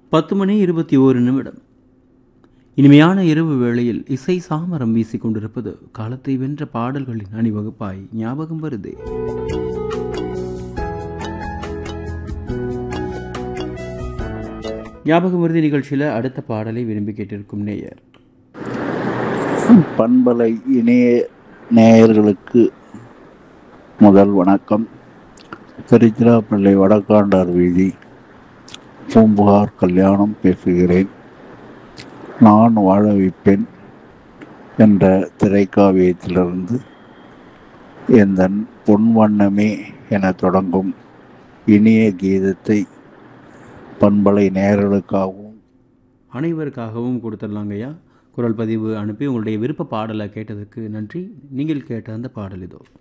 10:21. இனிமையான இரவு வேளையில் இசை சாமரம் வீசிக்கொண்டிருப்பது காலத்தை வென்ற பாடல்களின் அணிவகுப்பாய் ஞாபகம் வருதே. ஞாபகம் வருது நிகழ்ச்சியில் அடுத்த பாடலை விரும்பி கேட்டிருக்கும் நேயர். பண்பலை இணைய நேயர்களுக்கு முதல் வணக்கம். திருச்சிராப்பள்ளி வடக்காண்டார் வீதி பூம்புகார் கல்யாணம் பேசுகிறேன். நான் வாழ வைப்பேன் என்ற திரைக்காவியத்திலிருந்து எந்தன் பொன்வண்ணமே என தொடங்கும் இனிய கீதத்தை பண்பலை நேயர்களுக்காகவும் அனைவருக்காகவும் கொடுத்துடலாங்கய்யா. குரல் பதிவு அனுப்பி உங்களுடைய விருப்ப பாடலை கேட்டதுக்கு நன்றி. நீங்கள் கேட்ட அந்த பாடல் இதோ.